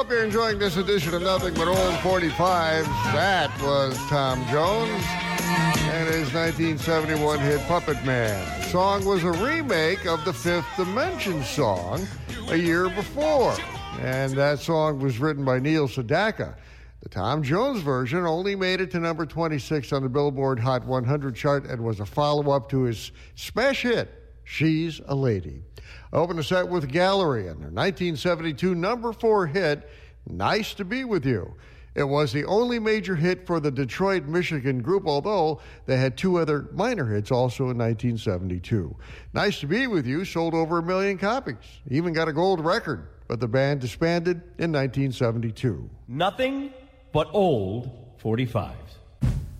Hope you're enjoying this edition of Nothing But Old 45s. That was Tom Jones and his 1971 hit Puppet Man. The song was a remake of the Fifth Dimension song a year before, and that song was written by Neil Sedaka. The Tom Jones version only made it to number 26 on the Billboard Hot 100 chart and was a follow-up to his smash hit, She's a Lady. Open the set with Gallery and their 1972 number 4 hit, Nice to Be With You. It was the only major hit for the Detroit, Michigan group, although they had 2 other minor hits also in 1972. Nice to Be With You sold over 1 million copies, even got a gold record, but the band disbanded in 1972. Nothing but old 45s.